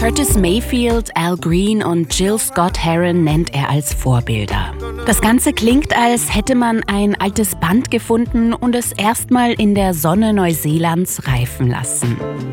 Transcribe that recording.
Curtis Mayfield, Al Green und Jill Scott Heron nennt er als Vorbilder. Das Ganze klingt, als hätte man ein altes Band gefunden und es erstmal in der Sonne Neuseelands reifen lassen.